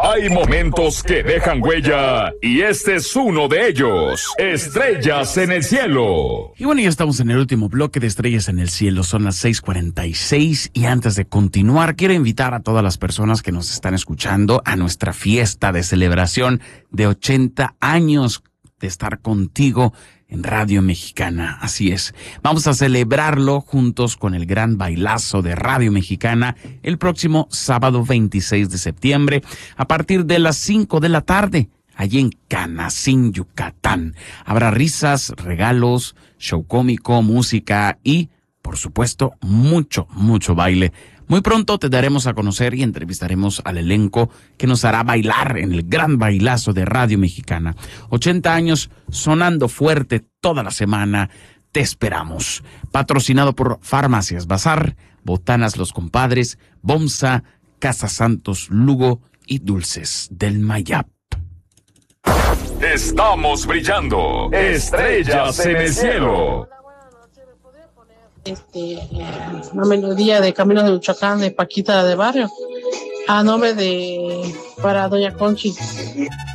Hay momentos que dejan huella y este es uno de ellos. Estrellas en el cielo. Y bueno, ya estamos en el último bloque de Estrellas en el cielo. Son las 6:46 y antes de continuar quiero invitar a todas las personas que nos están escuchando a nuestra fiesta de celebración de 80 años de estar contigo en Radio Mexicana. Así es. Vamos a celebrarlo juntos con el gran bailazo de Radio Mexicana el próximo sábado 26 de septiembre a partir de las 5 de la tarde, allí en Canacín, Yucatán. Habrá risas, regalos, show cómico, música y, por supuesto, mucho baile. Muy pronto te daremos a conocer y entrevistaremos al elenco que nos hará bailar en el gran bailazo de Radio Mexicana. 80 años sonando fuerte toda la semana. Te esperamos. Patrocinado por Farmacias Bazar, Botanas Los Compadres, Bomsa, Casa Santos Lugo y Dulces del Mayap. Estamos brillando. Estrellas en el cielo. Una melodía de Camino de Michoacán de Paquita de Barrio, a nombre de para Doña Conchi.